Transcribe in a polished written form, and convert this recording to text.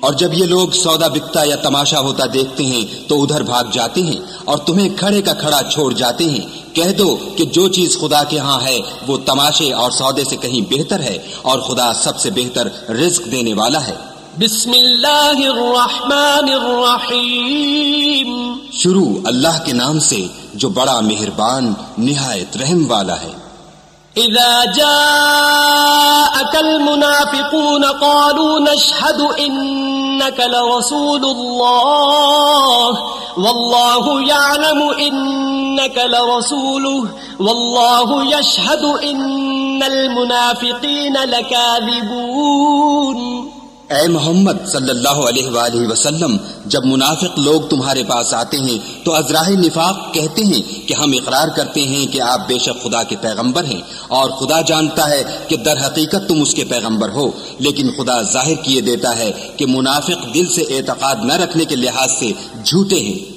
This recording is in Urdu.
اور جب یہ لوگ سودا بکتا یا تماشا ہوتا دیکھتے ہیں تو ادھر بھاگ جاتے ہیں اور تمہیں کھڑے کا کھڑا چھوڑ جاتے ہیں. کہہ دو کہ جو چیز خدا کے ہاں ہے وہ تماشے اور سودے سے کہیں بہتر ہے، اور خدا سب سے بہتر رزق دینے والا ہے. بسم اللہ الرحمن الرحیم. شروع اللہ کے نام سے جو بڑا مہربان نہایت رحم والا ہے. اذا جاءك المنافقون قالوا نشهد انك لرسول الله والله يعلم انك لرسوله والله يشهد ان المنافقين لكاذبون. اے محمد صلی اللہ علیہ وآلہ وسلم، جب منافق لوگ تمہارے پاس آتے ہیں تو ازراہ نفاق کہتے ہیں کہ ہم اقرار کرتے ہیں کہ آپ بے شک خدا کے پیغمبر ہیں، اور خدا جانتا ہے کہ در حقیقت تم اس کے پیغمبر ہو، لیکن خدا ظاہر کیے دیتا ہے کہ منافق دل سے اعتقاد نہ رکھنے کے لحاظ سے جھوٹے ہیں.